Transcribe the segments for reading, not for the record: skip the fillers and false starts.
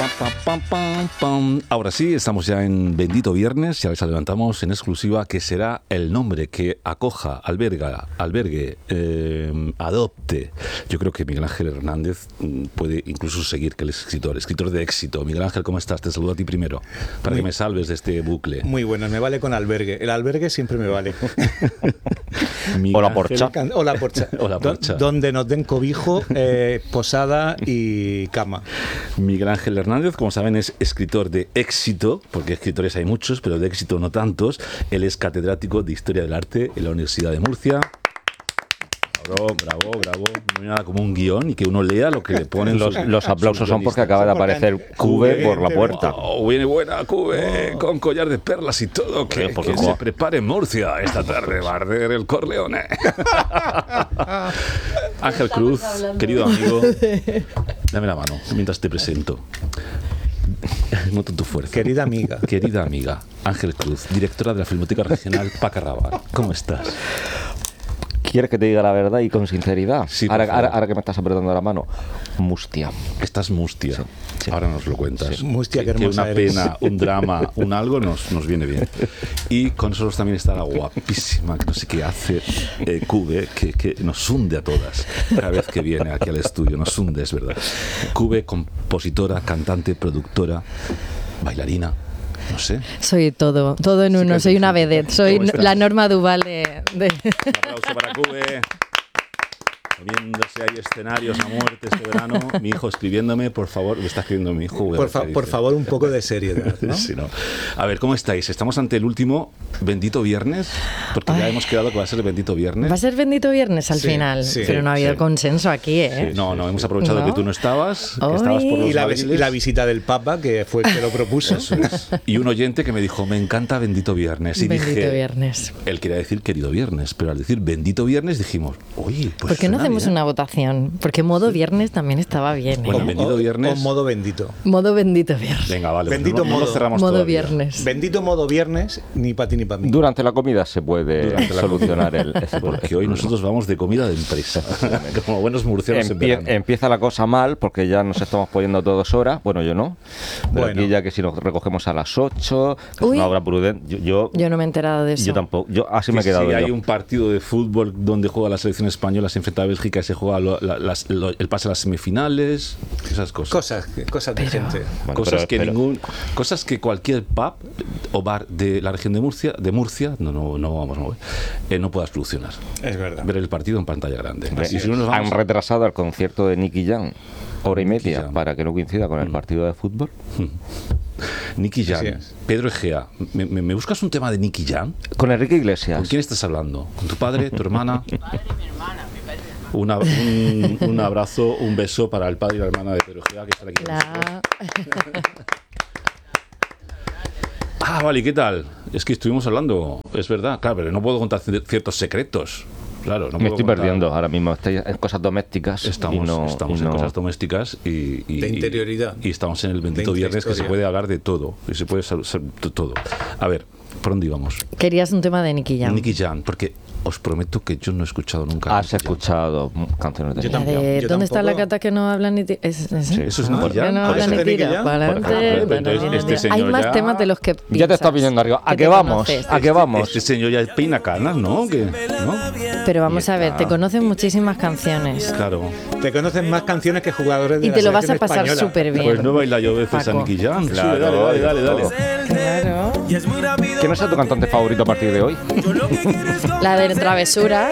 Ahora sí, estamos ya en Bendito Viernes, ya les adelantamos en exclusiva que será el nombre que acoja, albergue, adopte. Yo creo que Miguel Ángel Hernández puede incluso seguir que el escritor de éxito. Miguel Ángel, ¿cómo estás? Te saludo a ti primero, para que me salves de este bucle. Muy bueno, me vale con albergue. El albergue siempre me vale. O la porcha. O la porcha. O la porcha. Donde nos den cobijo, posada y cama. Miguel Ángel Hernández, como saben, es escritor de éxito, porque escritores hay muchos, pero de éxito no tantos. Él es catedrático de Historia del Arte en la Universidad de Murcia. Bravo. No hay nada como un guión y que uno lea lo que le ponen los aplausos son porque acaba de aparecer Cube por la puerta. Oh, viene buena Cube, con collar de perlas y todo. Que se prepare en Murcia esta tarde, va a arder el Corleone. Ángel Cruz, querido amigo, dame la mano mientras te presento. Noto tu fuerza. Querida amiga, Ángel Cruz, directora de la Filmoteca Regional Paca Rabanne. ¿Cómo estás? ¿Quieres que te diga la verdad y con sinceridad? Sí, ahora que me estás apretando la mano. Mustia. Estás mustia. Sí. Ahora nos lo cuentas. Sí, mustia, que una eres. pena, un drama, un algo nos viene bien. Y con nosotros también está la guapísima, que no sé qué hace, Cube, que nos hunde a todas. Cada vez que viene aquí al estudio, nos hunde, es verdad. Cube, compositora, cantante, productora, bailarina. No sé. Soy todo en uno. Soy una vedette. Soy la Norma Duval de... Un aplauso para Cube. Poniéndose ahí escenarios a muerte este verano. Mi hijo escribiéndome, por favor, me está escribiendo mi hijo. Por favor, un poco de seriedad, ¿no? Sí, no. A ver, ¿cómo estáis? Estamos ante el último Bendito Viernes, porque ya hemos quedado que va a ser Bendito Viernes. Va a ser Bendito Viernes al final, pero no ha habido consenso aquí, ¿eh? Sí. No, hemos aprovechado que tú no estabas, que estabas por los bailes. Y la visita del Papa, que fue el que lo propuso. Eso es. Y un oyente que me dijo, me encanta Bendito Viernes. Y Bendito dije, Viernes. Él quería decir Querido Viernes, pero al decir Bendito Viernes dijimos, oye, pues ¿por qué no hacemos una votación? Porque modo viernes también estaba bien, ¿eh? Bueno, Bendito Viernes. O modo bendito. Modo Bendito Viernes. Venga, vale. Bendito no cerramos modo todavía. viernes. Bendito modo viernes, ni para ti ni para mí. Durante la comida se puede solucionar ese Porque hoy nosotros vamos de comida de empresa. Como buenos murcianos en verano. Empieza la cosa mal porque ya nos estamos poniendo 2 horas. Bueno, yo no. Pero Bueno. aquí ya que si nos recogemos a las 8, que es Uy. una hora prudente. Yo no me he enterado de eso. Yo tampoco. Yo así me he Si quedado. hay yo. un partido de fútbol donde juega la selección española, se enfrenta a Bélgica y se juega el pase a las semifinales, esas cosas. Cosas de gente. Bueno, cosas que cualquier pub o bar de la región de Murcia, no vamos a mover, no pueda solucionar. Es verdad. Ver el partido en pantalla grande. Hombre, Y si no nos vamos han retrasado el concierto de Nicky Jam 1:30 Nicky Jam. para que no coincida con el partido de fútbol. Nicky Jam, Así es. Pedro Egea, ¿me buscas un tema de Nicky Jam? Con Enrique Iglesias. ¿Con quién estás hablando? ¿Con tu padre, tu hermana? Un abrazo, un beso para el padre y la hermana de Pedro Egea, que están aquí con nosotros. Ah, vale, ¿qué tal? Es que estuvimos hablando, es verdad, claro, pero no puedo contar ciertos secretos. Claro, no Me puedo estoy contar. perdiendo ahora mismo. Estoy en cosas domésticas. Estamos en cosas domésticas y De interioridad. Y estamos en el bendito De viernes que se intrahistoria. puede hablar de todo. Y se puede todo. A ver, ¿por dónde íbamos? Querías un tema de Nicky Jam. Nicky Jam, porque os prometo que yo no he escuchado nunca. a Has Nicky Jam. escuchado canciones de Yo Nicky Jam. tampoco. ¿Dónde está la gata que no habla ni tira? Eso es Nicky Que Jam. no Por habla eso ni de Nicky tira. Jam. Para Por adelante, ejemplo, para entonces adelante. este Hay señor más ya- temas de los que Ya te piensas, estás viniendo arriba. ¿A que qué te vamos? conoces. ¿A qué vamos? Este señor ya peina canas, ¿no? ¿No? Pero vamos a ver, está- te conocen muchísimas canciones. Claro. Te conocen más canciones que jugadores de Y la te lo vas a selección pasar española. súper bien. Pues no baila yo veces a Paco. Nicky Jam. Claro, Sí, dale. Claro. ¿Quién es tu cantante favorito a partir de hoy? La de Travesura.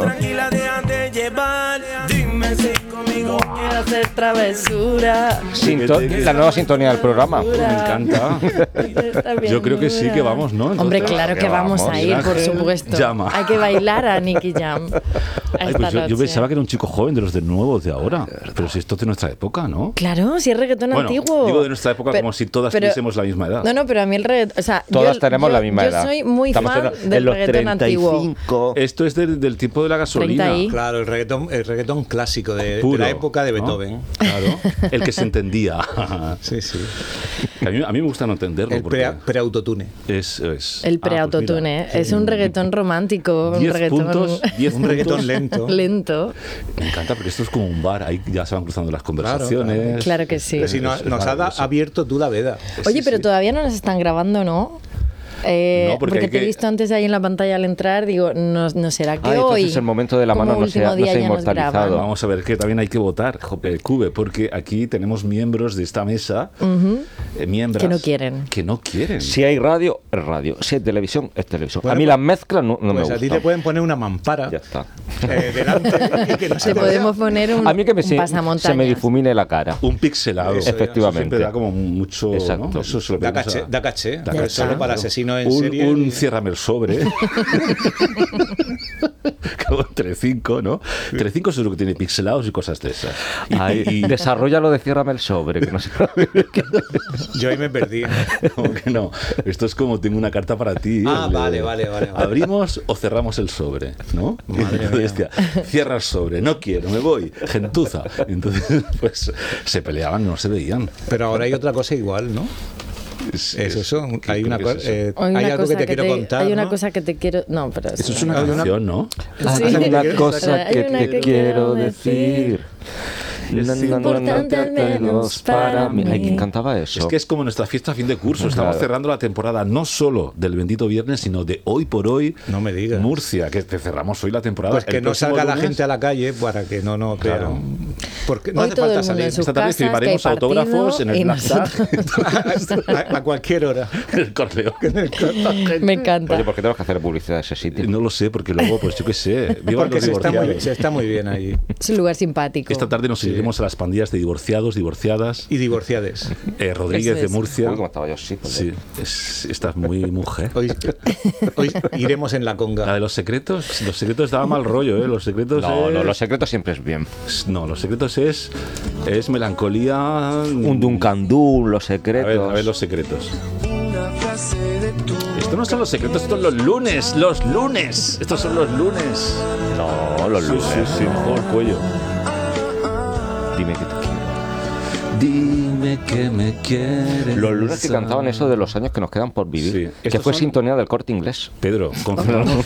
Quiero hacer travesura. La nueva sintonía del programa. Me encanta. Yo creo que sí que vamos, ¿no? Entonces, Hombre, claro que vamos a ir, por Ángel supuesto. llama. Hay que bailar a Nicky Jam. Ay, pues yo pensaba que era un chico joven de los de nuevos de ahora. Pero si esto es de nuestra época, ¿no? Claro, si es reggaetón Bueno, antiguo. digo de nuestra época como si todas tuviésemos la misma edad. No, pero a mí el reggaetón... O sea, Todas tenemos la misma edad. Yo soy muy Estamos fan en del los reggaetón antiguo. 35. Esto es del tiempo de la gasolina. 30 y- Claro, el reggaetón clásico. clásico de Puro, la época de ¿no? Beethoven. Claro, el que se entendía. Sí, sí. A mí me gusta no entenderlo. El porque preautotune. es El pues mira, preautotune, es un reggaetón romántico, un 10 reggaetón puntos, 10 Un reggaetón puntos. lento. lento. Me encanta porque esto es como un bar, ahí ya se van cruzando las conversaciones. Claro que sí. Pero si nos ha maravilloso. abierto tú la veda. Oye, Sí, pero sí. todavía no nos están grabando, ¿no? No, porque porque hay te he que- visto antes ahí en la pantalla al entrar, digo, no será que hoy, entonces el momento de la como mano no se ha último día ya nos inmortalizado. graban? Vamos a ver que también hay que votar, Cube, porque aquí tenemos miembros de esta mesa, miembros Que no quieren. Que no quieren. Si hay radio, es radio. Si hay televisión, es televisión. Bueno, a mí las mezclas no me Pues a gustan. ti te pueden poner una mampara Ya está. delante y que no se Te te vea. podemos poner un, A mí que un se me pasamontañas. difumine la cara. Un pixelado. Eso, efectivamente. Siempre da como mucho. Exacto. ¿no? Eso se lo Da pedimos caché, a- da caché. Da Pero caché, solo para claro. asesinos en un, serie. Un ciérrame el sobre. Como entre 5, ¿no? Entre 5 seguro que tiene pixelados y cosas de esas. Ahí, desarrollalo de ciérrame el sobre, que no sé. Yo ahí me perdí. Como que no. Esto es como tengo una carta para ti. Ah, el de- vale. ¿Abrimos o cerramos el sobre? ¿No? Madre Entonces mía. decía, cierra el sobre, no quiero, me voy, gentuza. Entonces, pues se peleaban, no se veían. Pero ahora hay otra cosa igual, ¿no? Eso. Hay una cosa. Hay algo que te quiero contar. Hay una ¿no? cosa que te quiero. No, pero Eso es una Hay una- canción, ¿no? Sí. Hay una cosa Hay que una te que quiero quiero decir. Es importante al menos para mí. Ay, ¿quién cantaba eso? Es que es como nuestra fiesta a fin de curso. Estamos Claro. cerrando la temporada no solo del bendito viernes, sino de hoy por hoy. No me digas. Murcia, que te cerramos hoy la temporada. Pues que El no próximo salga la lunes- gente a la calle para que no nos Claro. vean. Porque no Hoy hace todo falta el mundo en salir. sus Esta tarde casas, que hay firmaremos partido, autógrafos en el y Black nosotros- A cualquier hora. el correo. Me encanta. Oye, ¿por qué tenemos que hacer publicidad de ese sitio? No lo sé, porque luego, pues yo qué sé, vivan Porque los divorciados. se está muy bien ahí. Es un lugar simpático. Esta tarde nos iremos a las pandillas de divorciados, divorciadas. Y divorciades. Rodríguez Eso de es. Murcia. Uy, cómo estaba yo, sí. Pues, Sí, estás muy mujer. Hoy iremos en la La conga. de los secretos daba mal rollo, ¿eh? Los secretos No, es... los secretos siempre es bien. No, los secretos es melancolía... Un Duncandú, los secretos. A ver los secretos. Estos no son los secretos, estos son los lunes, Estos son los lunes. No, los lunes. Sí, mejor el cuello. Dime que te quiero. Dime que me quieres. Los lunes que cantaban eso de los años que nos quedan por vivir. Sí. Que Estos fue son- sintonía del Corte Inglés. Pedro, confirmamos.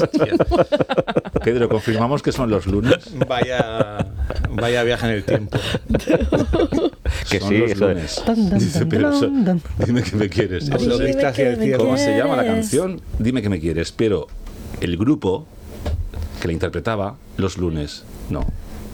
Pedro, confirmamos que son los lunes. Vaya viaje en el tiempo. Que Son sí, los eso lunes. Dice Pedro, dime que me quieres. Os lo diste hacia el cielo. ¿Cómo se llama la quieres. canción? Dime que me quieres. Pero el grupo que la interpretaba, Los Lunes, no.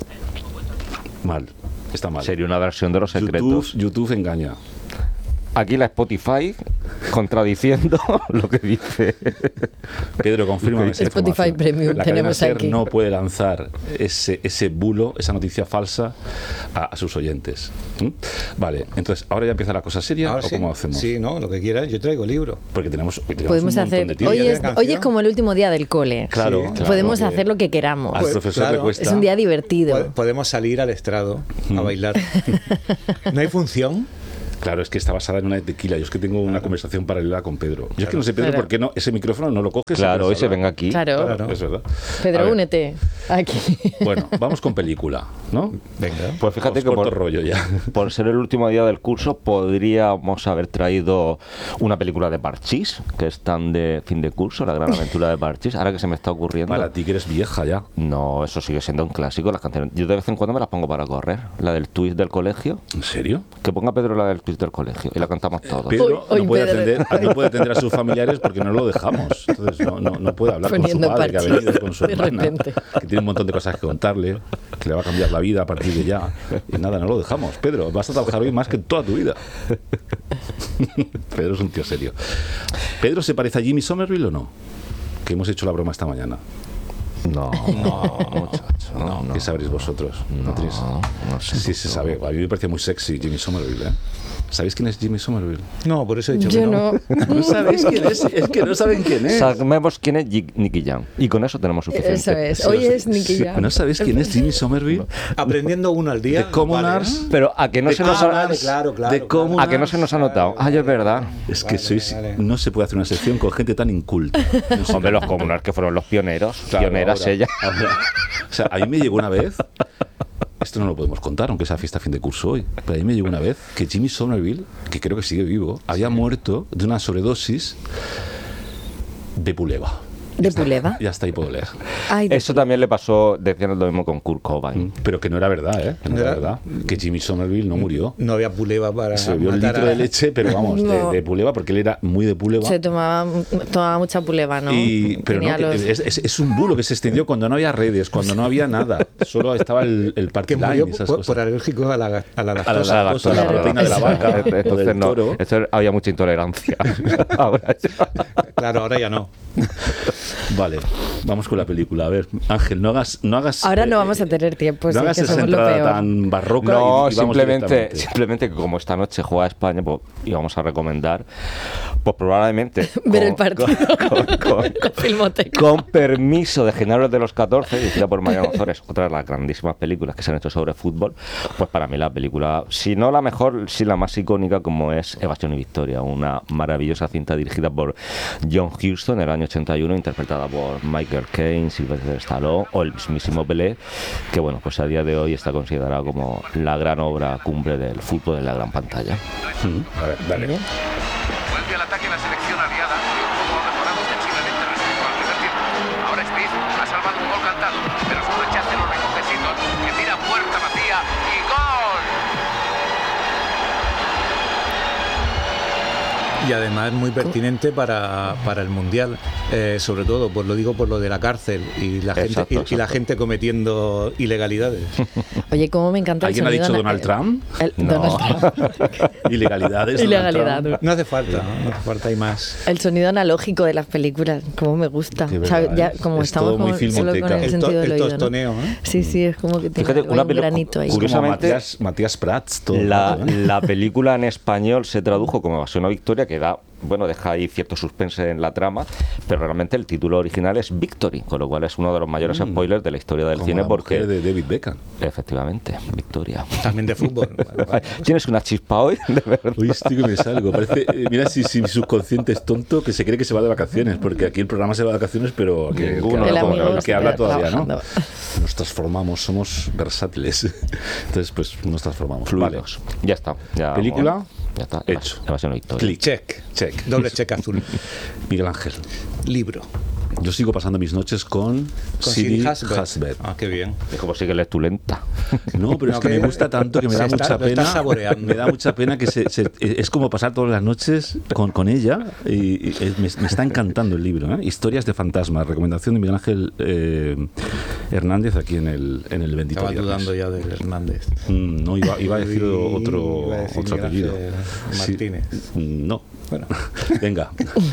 Mal. Está mal. Sería una versión de los secretos. YouTube engaña. Aquí la Spotify contradiciendo lo que dice. Pedro, confírmame esa Spotify información. Premium La tenemos cadena SER aquí. no puede lanzar ese bulo, esa noticia falsa a sus oyentes. ¿Mm? Vale, entonces, ¿ahora ya empieza la cosa seria Ahora o cómo hacemos? Sí, no, lo que quieras. Yo traigo libro. Porque tenemos Podemos un montón hacer. de tiempo. Hoy es, canción. hoy es como el último día del cole. Claro, Sí, claro, Podemos que hacer lo que queramos. Al Pues, profesor le claro. cuesta. Es un día divertido. Podemos salir al estrado a bailar. ¿No hay función? Claro, es que está basada en una de tequila. Yo es que tengo una conversación paralela con Pedro. Yo es que no sé, Pedro, Claro. por qué no ese micrófono no lo coges. Claro, hoy se venga venga aquí. Claro. Claro. Es verdad. A Pedro, ver, únete aquí. Bueno, vamos con película, ¿no? Venga. Pues fíjate Os que corto rollo ya. por ser el último día del curso podríamos haber traído una película de Parchís, que es tan de fin de curso, La gran aventura de Parchís. Ahora que se me está ocurriendo. Para ti que eres vieja ya. No, eso sigue siendo un clásico, las canciones. Yo de vez en cuando me las pongo para correr. La del twist del colegio. ¿En serio? Que ponga Pedro la del twist del colegio y la cantamos todos. Pedro Hoy no, puede Pedro. atender a sus familiares porque no lo dejamos. Entonces no puede hablar con su Poniendo padre que ha Parchís, venido con su de hermana, repente. que tiene un montón de cosas que contarle, que le va a cambiar la vida a partir de ya. Y nada, no lo dejamos. Pedro, vas a trabajar hoy más que en toda tu vida. Pedro es un tío serio. ¿Pedro se parece a Jimmy Somerville o no? Que hemos hecho la broma esta mañana. No, muchacho. No, ¿Qué sabréis vosotros? ¿No tenéis? no sé. Sí, se sabe. A mí me parecía muy sexy Jimmy Somerville, ¿eh? ¿Sabéis quién es Jimmy Somerville? No, por eso he dicho Yo que no. ¿No sabéis quién es? Es que no saben quién es. Sabemos quién es Nicky Jam. Y con eso tenemos suficiente. Eso es. Hoy es Nicky Jam. ¿No sabéis quién es Jimmy Somerville? Aprendiendo uno al día. De Commoners. vale. Pero a que no se nos ha... Vale, claro. De cómo- A que no se nos ha notado. Ah, ya es verdad. Es que Vale. no se puede hacer una sección con gente tan inculta. No sé. Hombre, los comunas que fueron los pioneros. Claro, Pioneras ahora- ella. ahora- o sea, a mí me llegó una vez esto no lo podemos contar, aunque sea fiesta fin de curso hoy, pero a mí me llegó una vez que Jimmy Somerville, que creo que sigue vivo, había muerto de una sobredosis de Puleva. ¿De Puleva? Ya está ahí puedo leer. Eso también le pasó, decían lo mismo con Kurt Cobain. Pero que no era verdad, ¿eh? Que no era verdad. Que Jimmy Somerville no murió. No había Puleva para se bebió un litro de leche, pero vamos, de Puleva, porque él era muy de Puleva. Se tomaba mucha Puleva, ¿no? Pero no, es un bulo que se extendió cuando no había redes, cuando no había nada. Solo estaba el party line y esas cosas. Por alérgico a la lactosa, la proteína de la vaca. Entonces no, había mucha intolerancia. Ahora claro, ahora ya no. Vale, vamos con la película. A ver, Ángel, no hagas. Ahora no vamos a tener tiempo. No hagas esa entrada tan barroca. No, simplemente que como esta noche juega España, pues íbamos a recomendar, pues probablemente ver el partido con Filmoteca. Con permiso de Genaro de los 14, dirigida por Mariano Ozores, otra de las grandísimas películas que se han hecho sobre fútbol. Pues para mí la película, si no la mejor, sí la más icónica, como es Evasión y Victoria, una maravillosa cinta dirigida por John Huston en el año 81, interpretada por Michael Caine, Sylvester Stallone o el mismísimo Pelé, que bueno, pues a día de hoy está considerado como la gran obra cumbre del fútbol en la gran pantalla. A ver, dale. Vuelve al ataque la selección aliada y un poco mejorado defensivamente respecto al primer tiempo. Ahora Smith ha salvado un gol cantado, pero su rechace lo recoge Seaton, que tira puerta vacía y ¡gol! Y además muy pertinente para el Mundial, sobre todo, pues lo digo por lo de la cárcel y la gente y la gente cometiendo ilegalidades. Oye, cómo me encanta el sonido. ¿Alguien ha dicho Donald Trump? Donald Trump. Ilegalidades. Ilegalidad. No hace falta y más. El sonido analógico de las películas, cómo me gusta. Verdad, o sea, ya, como es estamos todo muy como solo con el sentido del oído, tostoneo, ¿no? Sí, es como que tiene un granito ahí. Curiosamente, Matías Prats, todo la película en español se tradujo como Evasión a Victoria, que da, bueno, deja ahí cierto suspense en la trama, pero realmente el título original es Victory, con lo cual es uno de los mayores spoilers de la historia del cine, porque de David Beckham. Efectivamente, Victoria. También de fútbol. ¿Tienes una chispa hoy? De verdad. Hoy estoy que me salgo. Parece, mira si mi subconsciente es tonto, que se cree que se va de vacaciones, porque aquí el programa se va de vacaciones, pero que habla todavía, ¿no? Nos transformamos, somos versátiles. Entonces, pues nos transformamos. Fluidos. Vale. Ya está. ¿Película? Bueno, ya está. Hecho. Evasión a Victoria. Clic. Check. Doble check azul. Miguel Ángel. Libro. Yo sigo pasando mis noches con Sidi Hasbet. Ah, qué bien. Es como sigue lees tu lenta. No, pero es que me gusta tanto que me da mucha pena. Me da mucha pena que es como pasar todas las noches con ella y me está encantando el libro, ¿eh? Historias de fantasmas, recomendación de Miguel Ángel Hernández aquí en el Bendito Estaba Viernes. dudando ya del Hernández. No, iba a decir otro apellido. Martínez. Sí, no. Bueno. Venga.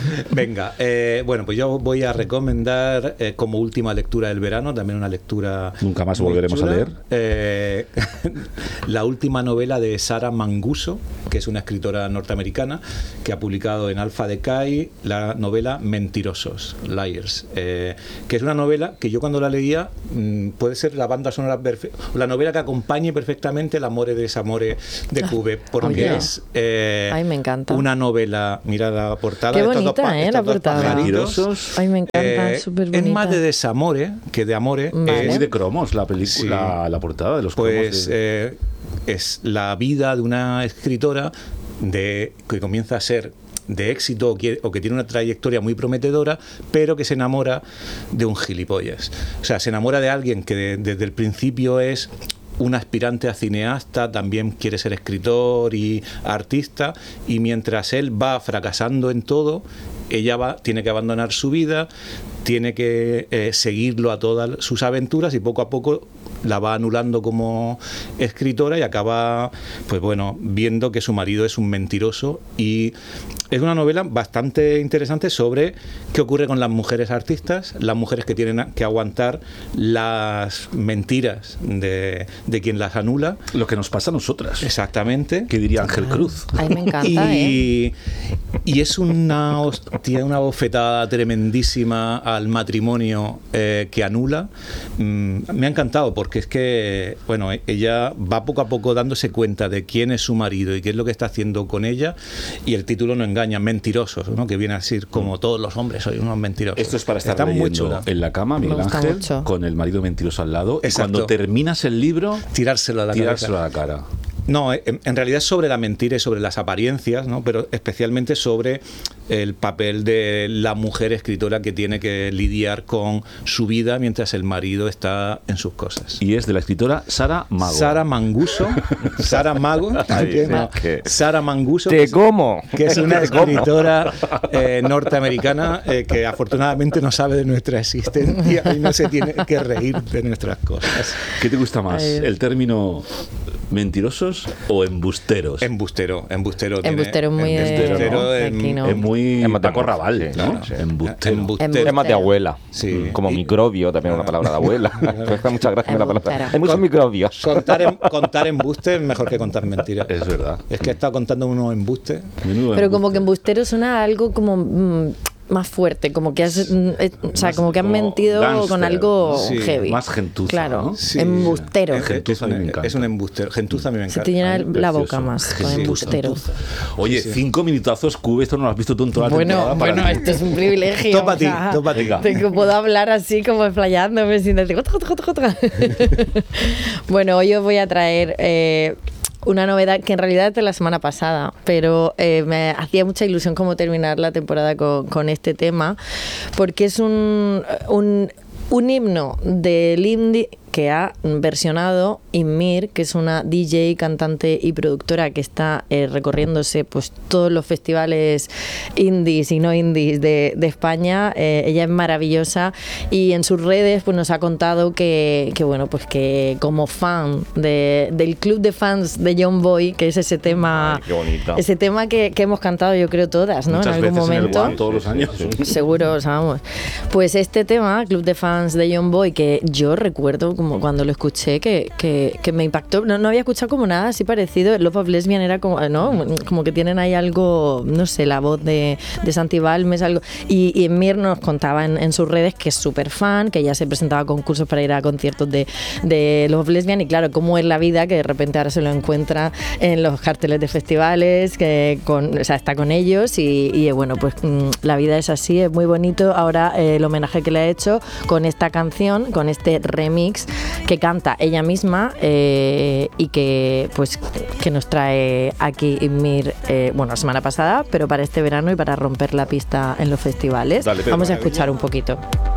Bueno, pues yo voy a recomendar como última lectura del verano, también una lectura nunca más volveremos chula, a leer la última novela de Sarah Manguso, que es una escritora norteamericana que ha publicado en Alpha Decay la novela Mentirosos, Liars, que es una novela que yo cuando la leía puede ser la banda sonora la novela que acompañe perfectamente el Amore desamore de Cube, porque es ay, me encanta. una novela. Mira la portada. Qué bonita, la portada. Mentirosos. Ay, me encanta, súper bonita. Es más de desamore que de amore. Vale. Es de cromos la película, la portada de los cromos. Pues es la vida de una escritora que comienza a ser de éxito o que tiene una trayectoria muy prometedora, pero que se enamora de un gilipollas. O sea, se enamora de alguien que desde el principio es un aspirante a cineasta, también quiere ser escritor y artista, y mientras él va fracasando en todo, ella tiene que abandonar su vida, tiene que seguirlo a todas sus aventuras y poco a poco la va anulando como escritora y acaba, pues bueno, viendo que su marido es un mentiroso. Y es una novela bastante interesante sobre qué ocurre con las mujeres artistas, las mujeres que tienen que aguantar las mentiras de quien las anula. Lo que nos pasa a nosotras. Exactamente. ¿Qué diría Ángel Cruz? Ay, me encanta, y es una bofetada tremendísima al matrimonio que anula, me ha encantado porque es que, bueno, ella va poco a poco dándose cuenta de quién es su marido y qué es lo que está haciendo con ella, y el título no engaña, Mentirosos, ¿no? Que viene a decir como todos los hombres sois unos mentirosos. Esto es para estar Está muy leyendo chula. en la cama, Miguel Me gusta Ángel, mucho. con el marido mentiroso al lado, y Exacto. cuando terminas el libro, Tirárselo a la tirárselo cabeza. a la cara. No, en realidad es sobre la mentira y sobre las apariencias, ¿no? Pero especialmente sobre el papel de la mujer escritora que tiene que lidiar con su vida mientras el marido está en sus cosas. Y es de la escritora Sara Mago. Sara Manguso, Sara Mago, Ay, no, que- Sara Manguso, Te como. que es una Te como. escritora norteamericana que afortunadamente no sabe de nuestra existencia y no se tiene que reír de nuestras cosas. ¿Qué te gusta más? Ay. ¿El término mentirosos o embusteros? Embustero tiene- Embustero es muy de- embustero de en- aquí, ¿no? Es muy Es más de Paco Raval, sí, ¿no? sí. Embustero. Embustero. Es más de abuela. Sí. Como Y- microbio, también es una palabra de abuela. Me hace mucha gracia la palabra. Embustero. Hay muchos microbios. Contar embustes es mejor que contar mentiras. Es verdad. Es que he estado contando unos embustes. Menudo Pero como que embuste. embustero suena a algo como más fuerte, como que has, o sea, como que has como mentido gángster, con algo sí, heavy. más gentuza, Claro, ¿no? Sí. embustero. Gentuza a mí me encanta. Es un embustero. Gentuza a mí me Se encanta. te llena la Precioso. boca más con Gentuza. embustero. Oye, 5 minutazos, Cube, esto no lo has visto tú en toda la temporada. para ti. esto es un privilegio. Topa a ti, topa a ti. Venga. De que puedo hablar así como explayándome sin decir... Bueno, hoy os voy a traer una novedad que en realidad es de la semana pasada, pero me hacía mucha ilusión como terminar la temporada con este tema, porque es un himno del indie que ha versionado Inmir, que es una DJ, cantante y productora que está recorriéndose pues todos los festivales indies y no indies de España. Ella es maravillosa y en sus redes pues nos ha contado que bueno, pues que como fan del club de fans de John Boy, que es ese tema, Ay, qué bonito. ese tema que hemos cantado yo creo todas, ¿no? Muchas en algún veces en el momento. One, todos los años. Seguro, o sea, vamos. Pues este tema, Club de Fans de John Boy, que yo recuerdo como cuando lo escuché que me impactó. No había escuchado como nada así parecido. Love of Lesbian era como, ¿no? Como que tienen ahí algo, no sé, la voz de Santi Balmes, algo. Y Mir nos contaba en sus redes que es súper fan, que ella se presentaba a concursos para ir a conciertos de Love of Lesbian, y claro, cómo es la vida, que de repente ahora se lo encuentra en los carteles de festivales, o sea, está con ellos y bueno, pues la vida es así, es muy bonito. Ahora el homenaje que le ha hecho con esta canción, con este remix que canta ella misma y que pues que nos trae aquí Inmir, bueno, la semana pasada, pero para este verano y para romper la pista en los festivales. Dale, Pedro. Vamos a escuchar un poquito.